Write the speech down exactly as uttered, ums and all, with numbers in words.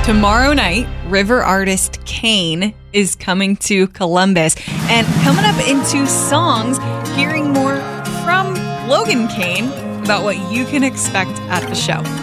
Tomorrow night, river artist Kane is coming to Columbus. And coming up into songs, hearing more from Logan Kane about what you can expect at the show.